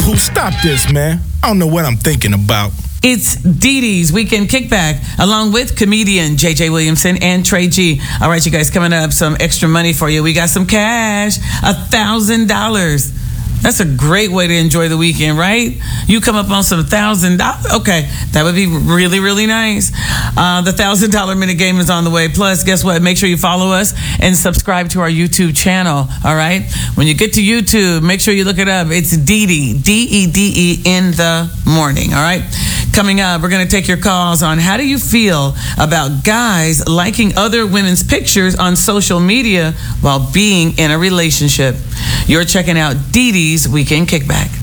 Pooh, stop this, man. I don't know what I'm thinking about. It's Dee Dee's Weekend Kickback, along with comedian JJ Williamson and Trey G. All right, you guys, coming up, some extra money for you. We got some cash, $1,000. That's a great way to enjoy the weekend, right? You come up on some $1,000. Okay, that would be really, really nice. The $1,000 minute game is on the way. Plus, guess what? Make sure you follow us and subscribe to our YouTube channel. All right. When you get to YouTube, make sure you look it up. It's Dee Dee, DEDE in the morning. All right. Coming up, we're going to take your calls on how do you feel about guys liking other women's pictures on social media while being in a relationship. You're checking out Dee Dee's Weekend Kickback.